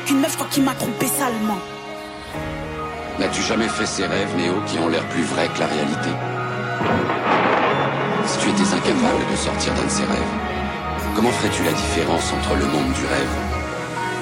avec une meuf, je crois qu'il m'a trompé salement. N'as-tu jamais fait ces rêves, Néo, qui ont l'air plus vrais que la réalité? Si tu étais incapable de sortir d'un de ces rêves, comment ferais-tu la différence entre le monde du rêve